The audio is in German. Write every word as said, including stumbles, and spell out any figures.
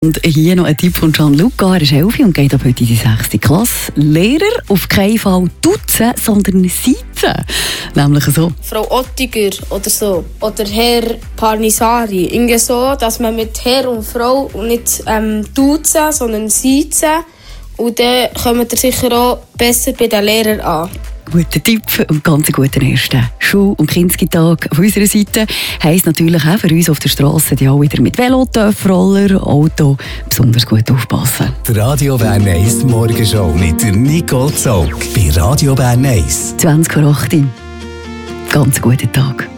Und hier noch ein Tipp von Gianluca. Er ist elf und geht ab heute in die sechste Klasse. Lehrer auf keinen Fall duzen, sondern siezen. Nämlich so. Frau Ottiger oder so. Oder Herr Parnisari. Irgendwie so, dass man mit Herr und Frau nicht ähm, duzen, sondern siezen. Und dann kommt ihr sicher auch besser bei den Lehrern an. Guter Tipp und ganz einen guten ersten Schul- und Kinski-Tag auf unserer Seite. Heisst natürlich auch für uns auf der Straße, die auch wieder mit Velo, Töffroller, Auto besonders gut aufpassen. Die Radio Bern eins Morgenshow mit der Nicole Zog bei Radio Bern eins. zwanzig vor acht. Ganz guten Tag.